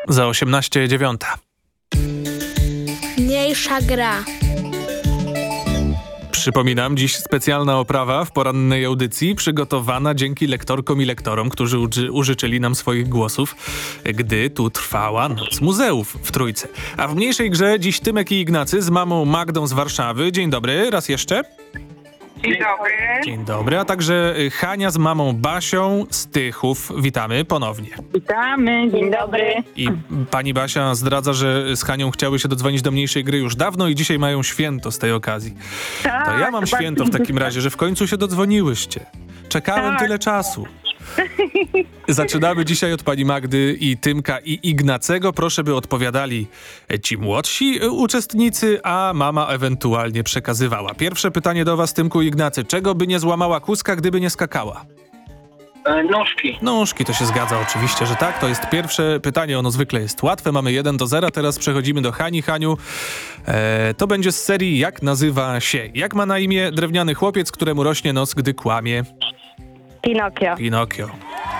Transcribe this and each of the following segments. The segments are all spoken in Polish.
Za 18:09. Mniejsza gra. Przypominam, dziś specjalna oprawa w porannej audycji przygotowana dzięki lektorkom i lektorom, którzy użyczyli nam swoich głosów, gdy tu trwała Noc Muzeów w Trójce. A w mniejszej grze dziś Tymek i Ignacy z mamą Magdą z Warszawy. Dzień dobry, raz jeszcze. Dzień dobry. Dzień dobry, a także Hania z mamą Basią z Tychów. Witamy ponownie. Witamy, dzień dobry. I pani Basia zdradza, że z Hanią chciały się dodzwonić do mniejszej gry już dawno i dzisiaj mają święto z tej okazji. To ja mam święto w takim razie, że w końcu się dodzwoniłyście. Czekałem tyle czasu. Zaczynamy dzisiaj od pani Magdy i Tymka i Ignacego. Proszę, by odpowiadali ci młodsi uczestnicy, a mama ewentualnie przekazywała. Pierwsze pytanie do was, Tymku i Ignacy. Czego by nie złamała kózka, gdyby nie skakała? Nóżki. Nóżki, to się zgadza oczywiście, że tak. To jest pierwsze pytanie, ono zwykle jest łatwe. Mamy 1-0, teraz przechodzimy do Hani. Haniu, to będzie z serii Jak nazywa się? Jak ma na imię drewniany chłopiec, któremu rośnie nos, gdy kłamie? Pinokio. Pinokio.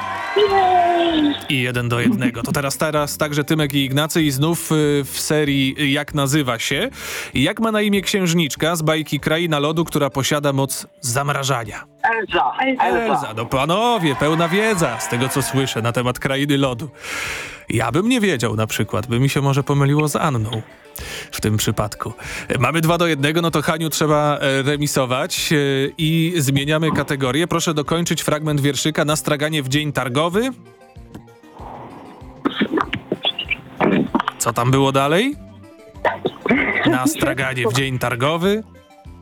I 1-1. To teraz także Tymek i Ignacy i znów w serii Jak nazywa się? Jak ma na imię księżniczka z bajki Kraina Lodu, która posiada moc zamrażania? Elza. No panowie, pełna wiedza z tego, co słyszę na temat Krainy Lodu. Ja bym nie wiedział na przykład, by mi się może pomyliło z Anną w tym przypadku. Mamy 2-1, no to Haniu trzeba remisować i zmieniamy kategorię. Proszę dokończyć fragment wierszyka Na straganie w dzień targowy. Co tam było dalej? Na straganie w dzień targowy.